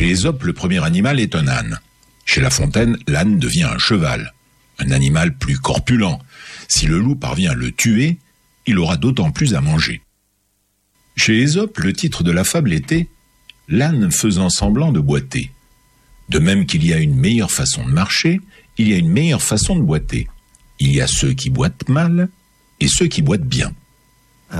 Chez Ésope, le premier animal est un âne. Chez La Fontaine, l'âne devient un cheval, un animal plus corpulent. Si le loup parvient à le tuer, il aura d'autant plus à manger. Chez Ésope, le titre de la fable était « L'âne faisant semblant de boiter ». De même qu'il y a une meilleure façon de marcher, il y a une meilleure façon de boiter. Il y a ceux qui boitent mal et ceux qui boitent bien.